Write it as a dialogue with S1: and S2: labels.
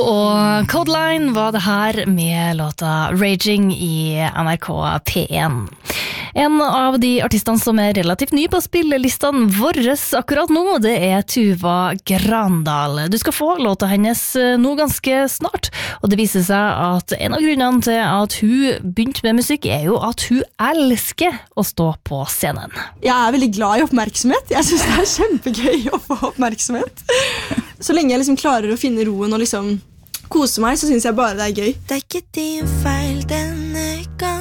S1: og Codeline var det her med låta Raging i NRK P1. En av de artistene som relativt ny på spillelistene våres akkurat nå, det Tuva Grandal. Du skal få låta hennes nå ganske snart, og det viser seg at en av grunnene til at hun begynte med musikk jo at hun elsker å stå på scenen.
S2: Jeg veldig glad i oppmerksomhet. Jeg synes det kjempegøy å få oppmerksomhet. Så lenge jeg liksom klarer å finne roen og liksom kose meg, så synes jeg bare det gøy.
S3: Det ikke din feil denne gang.